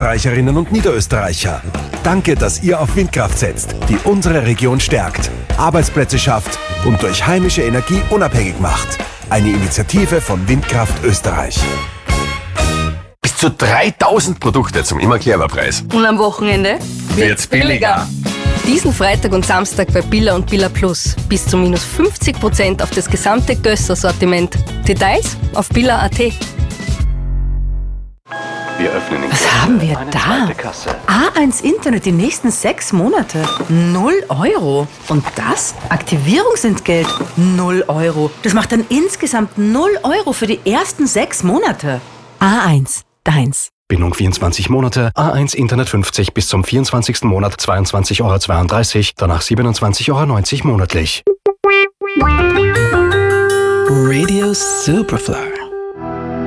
Niederösterreicherinnen und Niederösterreicher. Danke, dass ihr auf Windkraft setzt, die unsere Region stärkt, Arbeitsplätze schafft und durch heimische Energie unabhängig macht. Eine Initiative von Windkraft Österreich. Bis zu 3000 Produkte zum Immer-Clever-Preis. Und am Wochenende Wird's billiger. Diesen Freitag und Samstag bei Billa und Billa Plus. Bis zu minus 50% auf das gesamte Gösser-Sortiment. Details auf billa.at. Wir öffnen den Was haben wir eine da? zweite Kasse. A1 Internet die nächsten 6 Monate. 0 Euro. Und das? Aktivierungsentgelt. 0 Euro. Das macht dann insgesamt 0 Euro für die ersten 6 Monate. A1. Deins. Bindung 24 Monate, A1 Internet 50 bis zum 24. Monat 22,32 €, danach 27,90 € monatlich. Radio Superfly.